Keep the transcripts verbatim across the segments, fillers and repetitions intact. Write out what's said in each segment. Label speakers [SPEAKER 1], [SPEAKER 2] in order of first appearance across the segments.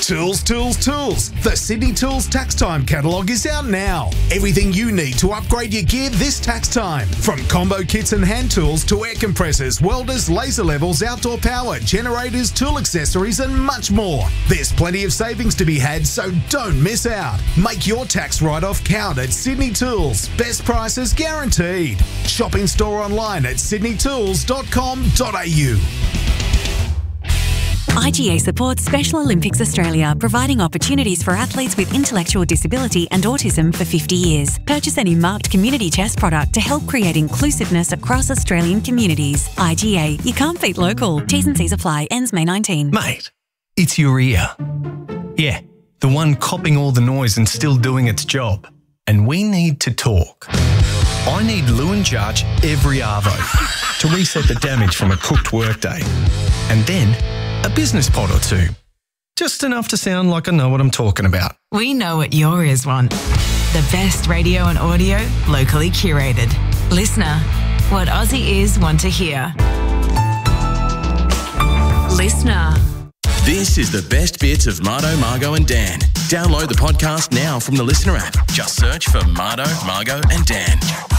[SPEAKER 1] Tools, tools, tools. The Sydney Tools Tax Time catalogue is out now. Everything you need to upgrade your gear this tax time. From combo kits and hand tools to air compressors, welders, laser levels, outdoor power, generators, tool accessories and much more. There's plenty of savings to be had, so don't miss out. Make your tax write-off count at Sydney Tools. Best prices guaranteed. Shop in store online at sydney tools dot com dot a u.
[SPEAKER 2] I G A supports Special Olympics Australia, providing opportunities for athletes with intellectual disability and autism for fifty years. Purchase any marked community chest product to help create inclusiveness across Australian communities. I G A, you can't beat local. T's and C's apply. Ends May nineteenth.
[SPEAKER 3] Mate, it's your ear. Yeah, the one copping all the noise and still doing its job. And we need to talk. I need Lewin Judge every arvo to reset the damage from a cooked workday. And then a business pod or two. Just enough to sound like I know what I'm talking about.
[SPEAKER 4] We know what your ears want. The best radio and audio, locally curated. Listener, what Aussie ears want to hear. Listener.
[SPEAKER 5] This is the best bits of Mardo, Margo and Dan. Download the podcast now from the Listener app. Just search for Mardo, Margo and Dan.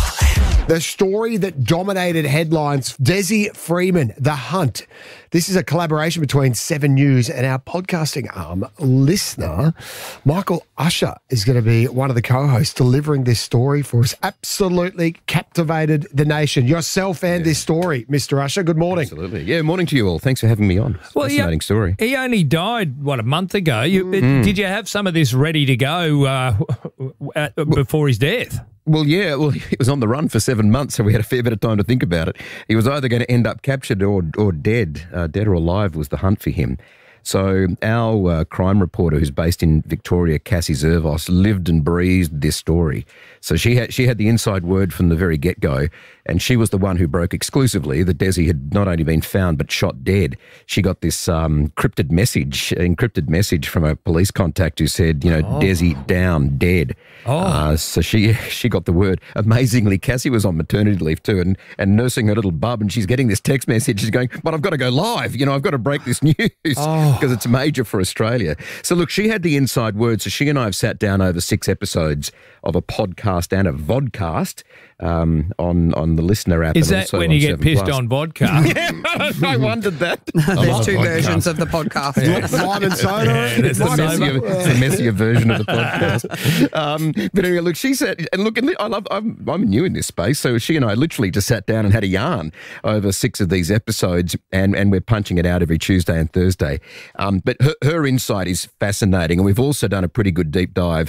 [SPEAKER 6] The story that dominated headlines, Desi Freeman, The Hunt. This is a collaboration between Seven News and our podcasting arm, Listener. Michael Usher is going to be one of the co-hosts delivering this story for us. Absolutely captivated the nation. Yourself and yeah. this story, Mister Usher. Good morning.
[SPEAKER 7] Absolutely. Yeah, morning to you all. Thanks for having me on. Well, fascinating
[SPEAKER 8] he,
[SPEAKER 7] story.
[SPEAKER 8] He only died, what, a month ago. You, mm. Did you have some of this ready to go uh, at, before his death?
[SPEAKER 7] Well, yeah, well, he was on the run for seven months, so we had a fair bit of time to think about it. He was either going to end up captured or or dead. Uh, dead or alive was the hunt for him. So our uh, crime reporter, who's based in Victoria, Cassie Zervos, lived and breathed this story. So she had she had the inside word from the very get-go, and she was the one who broke exclusively that Desi had not only been found but shot dead. She got this um, encrypted message, encrypted message from a police contact who said, you know, oh. Desi down, dead. Oh. Uh, so she she got the word. Amazingly, Cassie was on maternity leave too and, and nursing her little bub, and she's getting this text message. She's going, but I've got to go live. You know, I've got to break this news. Oh. Because it's major for Australia. So look, she had the inside word. So she and I have sat down over six episodes of a podcast and a vodcast um, on on the Listener app.
[SPEAKER 8] Is that when you get pissed on vodka?
[SPEAKER 7] Yeah, I wondered that.
[SPEAKER 9] There's two versions of the podcast.
[SPEAKER 6] Yeah. Lime and soda.
[SPEAKER 7] Yeah, it's, the messier, it's the messier version of the podcast. Um, but anyway, look, she said, and look, I love, I'm, I'm new in this space, so she and I literally just sat down and had a yarn over six of these episodes, and, and we're punching it out every Tuesday and Thursday. Um, but her, her insight is fascinating, and we've also done a pretty good deep dive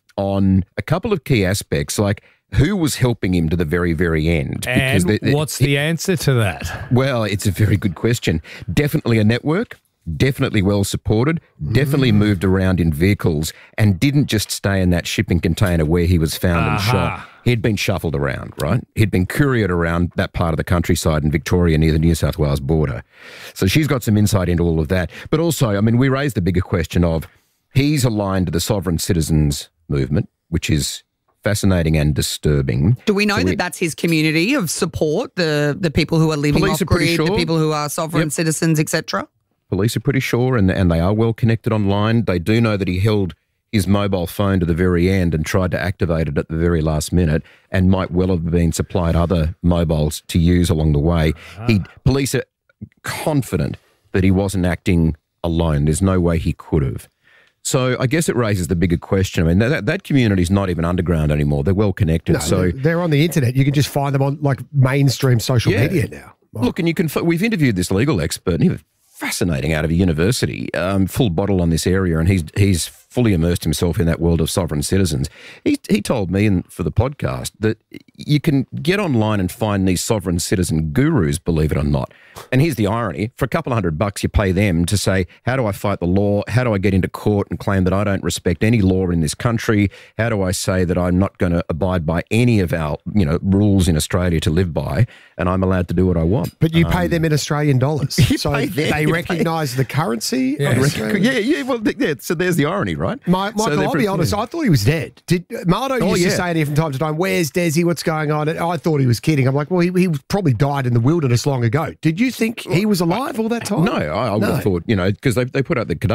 [SPEAKER 7] on a couple of key aspects, like who was helping him to the very, very end.
[SPEAKER 8] And the, the, what's the answer to that?
[SPEAKER 7] Well, it's a very good question. Definitely a network, definitely well supported, definitely mm. moved around in vehicles, and didn't just stay in that shipping container where he was found uh-huh. and shot. He'd been shuffled around, right? He'd been couriered around that part of the countryside in Victoria near the New South Wales border. So she's got some insight into all of that. But also, I mean, we raised the bigger question of he's aligned to the sovereign citizens movement, which is fascinating and disturbing.
[SPEAKER 9] Do we know
[SPEAKER 7] so
[SPEAKER 9] that
[SPEAKER 7] we,
[SPEAKER 9] that's his community of support, the, the people who are living off-grid, sure. the people who are sovereign yep. citizens, et cetera?
[SPEAKER 7] Police are pretty sure, and, and they are well connected online. They do know that he held his mobile phone to the very end and tried to activate it at the very last minute, and might well have been supplied other mobiles to use along the way. Ah. He police are confident that he wasn't acting alone. There's no way he could have. So I guess it raises the bigger question. I mean, that, that community is not even underground anymore. They're well connected.
[SPEAKER 6] No,
[SPEAKER 7] so
[SPEAKER 6] they're on the internet. You can just find them on like mainstream social yeah. media now. Oh.
[SPEAKER 7] Look, and you can. We've interviewed this legal expert, and he was fascinating, out of a university, um, full bottle on this area, and he's he's fully immersed himself in that world of sovereign citizens. He he told me in, for the podcast that you can get online and find these sovereign citizen gurus, believe it or not. And here's the irony. For a couple of hundred bucks, you pay them to say, how do I fight the law? How do I get into court and claim that I don't respect any law in this country? How do I say that I'm not going to abide by any of our, you know, rules in Australia to live by, and I'm allowed to do what I want?
[SPEAKER 6] But you um, pay them in Australian dollars. So
[SPEAKER 7] them,
[SPEAKER 6] they recognise the currency?
[SPEAKER 7] Yeah, yeah, yeah, well, yeah, so there's the irony, right?
[SPEAKER 6] My, Michael, so I'll be honest, I thought he was dead. Did Mardo used oh, yeah. to say to you from time to time, where's Desi, what's going on? And I thought he was kidding. I'm like, well, he, he probably died in the wilderness long ago. Did you think he was alive all that time?
[SPEAKER 7] No, I, I would
[SPEAKER 6] no.
[SPEAKER 7] have thought, you know, because they, they put out the